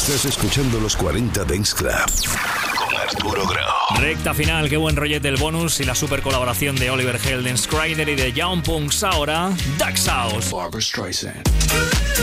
Estás escuchando los 40 Dance Club con Arturo Grau. Recta final, qué buen rollete del bonus y la super colaboración de Oliver Heldens, Kryder y de Young Punks. Ahora, Dax House. Barbra Streisand.